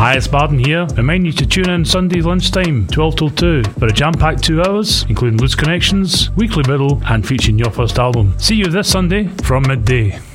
Hi, it's Barden here. Remind you to tune in Sunday lunchtime, 12 till 2, for a jam-packed 2 hours, including Loose Connections, Weekly Riddle, and featuring your first album. See you this Sunday from midday.